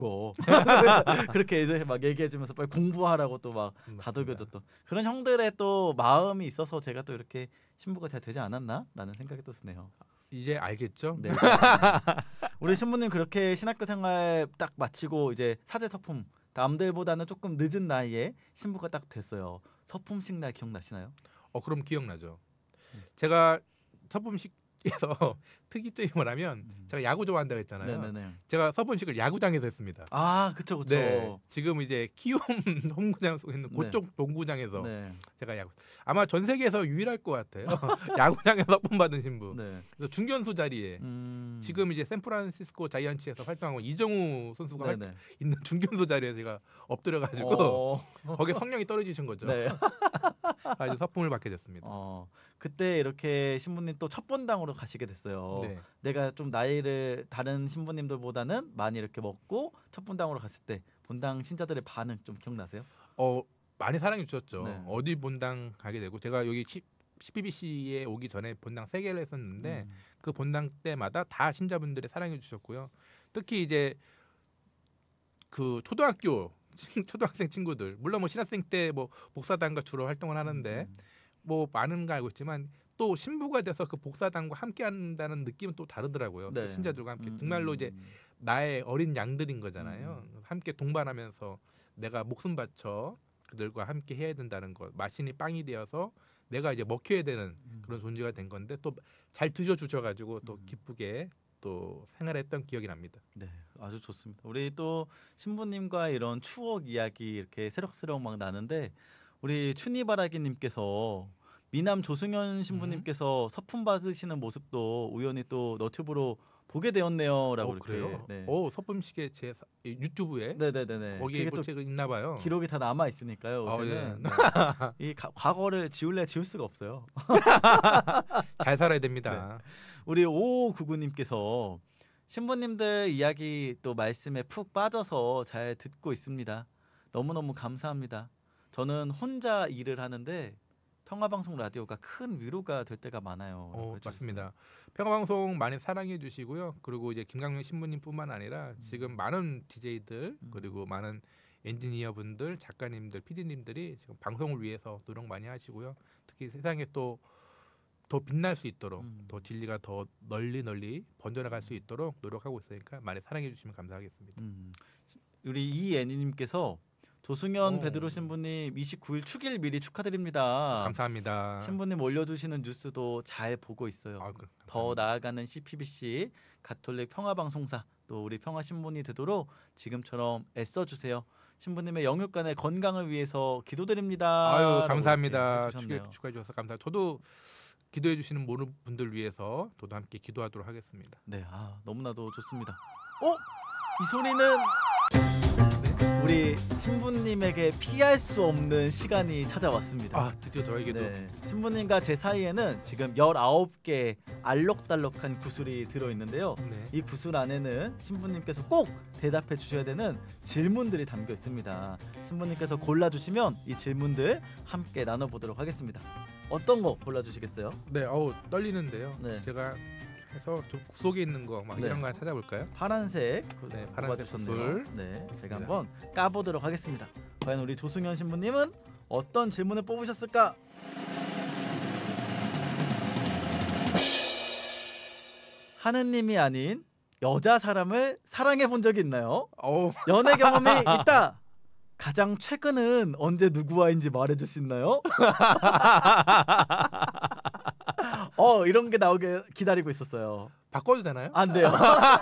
고 그렇게 이제 막 얘기해주면서 빨리 공부하라고 또 막 다독여줬던 그런 형들의 또 마음이 있어서 제가 또 이렇게 신부가 잘 되지 않았나라는 생각이 또 드네요. 이제 알겠죠? 네. 우리 신부님 그렇게 신학교 생활 딱 마치고 이제 사제 서품 남들보다는 조금 늦은 나이에 신부가 딱 됐어요. 서품식 날 기억나시나요? 그럼 기억나죠. 제가 서품식에서 특이점이 뭐라면 제가 야구 좋아한다고 했잖아요. 네네네. 제가 서품식을 야구장에서 했습니다. 아, 그쵸 그쵸. 네, 지금 이제 키움 홈구장 속에 있는 그쪽 농구장에서 네. 제가 야구 아마 전 세계에서 유일할 것 같아요. 야구장에서 서품 받은 신부. 네. 그래서 중견수 자리에 지금 이제 샌프란시스코 자이언츠에서 활동하고 이정우 선수가 네네. 있는 중견수 자리에 제가 엎드려가지고 거기에 성령이 떨어지신 거죠. 네. 아주 서품을 받게 됐습니다. 그때 이렇게 신부님 또 첫 본당으로 가시게 됐어요. 네. 내가 좀 나이를 다른 신부님들보다는 많이 이렇게 먹고 첫 본당으로 갔을 때 본당 신자들의 반응 좀 기억나세요? 많이 사랑해 주셨죠. 네. 어디 본당 가게 되고 제가 여기 CPBC에 오기 전에 본당 3개를 했었는데 그 본당 때마다 다 신자분들이 사랑해 주셨고요. 특히 이제 그 초등학생 친구들 물론 뭐 신학생 때 뭐 복사단과 주로 활동을 하는데 뭐 많은 거 알고 있지만 또 신부가 돼서 그 복사단과 함께 한다는 느낌은 또 다르더라고요. 네. 또 신자들과 함께 정말로 이제 나의 어린 양들인 거잖아요. 함께 동반하면서 내가 목숨 바쳐 그들과 함께 해야 된다는 것. 마신이 빵이 되어서 내가 이제 먹혀야 되는 그런 존재가 된 건데 또 잘 드셔주셔가지고 또 기쁘게 또 생활했던 기억이 납니다. 네, 아주 좋습니다. 우리 또 신부님과 이런 추억 이야기 이렇게 새록새록 막 나는데 우리 춘희바라기님께서 미남 조승현 신부님께서 서품 받으시는 모습도 우연히 또 너튜브로 보게 되었네요라고 이렇게. 그래요? 네. 서품식의 제 유튜브에 네네네. 거기에 그게 또 또 있나 봐요. 기록이 다 남아 있으니까요. 요새는. 예. 이 과거를 지울래 지울 수가 없어요. 잘 살아야 됩니다. 네. 우리 5599님께서 신부님들 이야기 또 말씀에 푹 빠져서 잘 듣고 있습니다. 너무너무 감사합니다. 저는 혼자 일을 하는데 평화방송 라디오가 큰 위로가 될 때가 많아요. 맞습니다. 평화방송 많이 사랑해 주시고요. 그리고 이제 김강명 신부님뿐만 아니라 지금 많은 DJ들 그리고 많은 엔지니어분들, 작가님들, PD님들이 지금 방송을 위해서 노력 많이 하시고요. 특히 세상에 또 더 빛날 수 있도록 더 진리가 더 널리 번져나갈 수 있도록 노력하고 있으니까 많이 사랑해 주시면 감사하겠습니다. 우리 이애니님께서 조승현 베드로 신부님 29일 축일 미리 축하드립니다. 감사합니다. 신부님 올려주시는 뉴스도 잘 보고 있어요. 더 나아가는 CPBC 가톨릭 평화방송사 또 우리 평화 신부님 되도록 지금처럼 애써주세요. 신부님의 영육간의 건강을 위해서 기도드립니다. 아유 감사합니다. 축일 축하해 주셔서 감사합니다. 저도 기도해 주시는 모든 분들 위해서 저도 함께 기도하도록 하겠습니다. 네, 너무나도 좋습니다. 이 소리는 우리 신부님에게 피할 수 없는 시간이 찾아왔습니다. 드디어 저에게도. 네, 신부님과 제 사이에는 지금 19개 알록달록한 구슬이 들어있는데요. 네. 이 구슬 안에는 신부님께서 꼭 대답해 주셔야 되는 질문들이 담겨 있습니다. 신부님께서 골라주시면 이 질문들 함께 나눠보도록 하겠습니다. 어떤 거 골라주시겠어요? 네, 떨리는데요. 네. 제가 해서 좀 속에 있는 거 막 이런 거 찾아볼까요? 파란색 파란색 구슬. 네, 제가 한번 까보도록 하겠습니다. 과연 우리 조승현 신부님은 어떤 질문을 뽑으셨을까? 하느님이 아닌 여자 사람을 사랑해 본 적이 있나요? 연애 경험이 있다. 가장 최근은 언제 누구와인지 말해줄 수 있나요? 이런 게 나오게 기다리고 있었어요. 바꿔도 되나요? 안 돼요.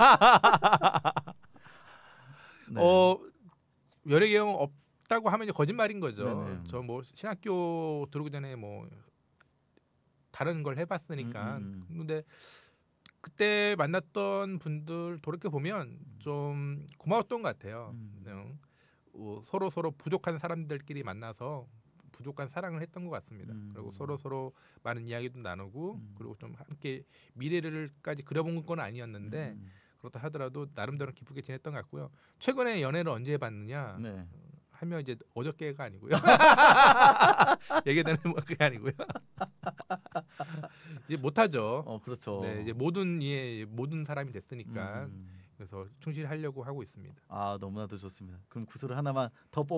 네. 연애 경험 없다고 하면 거짓말인 거죠. 네네. 저 뭐 신학교 들어오기 전에 뭐 다른 걸 해봤으니까. 근데 그때 만났던 분들 돌이켜 보면 좀 고마웠던 것 같아요. 서로 부족한 사람들끼리 만나서 부족한 사랑을 했던 것 같습니다. 그리고 서로 많은 이야기도 나누고 그리고 좀 함께 미래를까지 그려본 건 아니었는데 그렇다 하더라도 나름대로 기쁘게 지냈던 것 같고요. 최근에 연애를 언제 해봤느냐 하면 이제 어저께가 아니고요. 얘기되는 그게 아니고요. 이제 못하죠. 그렇죠. 네, 이제 모든 사람이 됐으니까 그래서 충실히 하려고 하고 있습니다. 아 너무나도 좋습니다. 그럼 구슬을 하나만 더